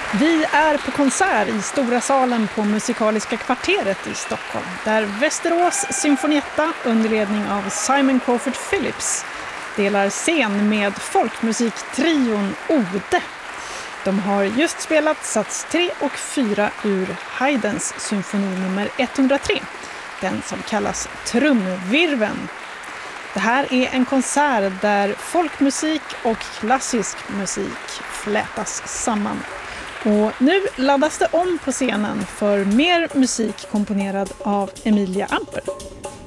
Vi är på konsert i Stora salen på Musikaliska kvarteret i Stockholm, där Västerås Symfonietta under ledning av Simon Crawford Phillips delar scen med folkmusiktrion Ode. De har just spelat sats 3 och 4 ur Haydns symfoni nummer 103, den som kallas Trumvirveln. Det här är en konsert där folkmusik och klassisk musik flätas samman. Och nu laddas det om på scenen för mer musik komponerad av Emilia Amper.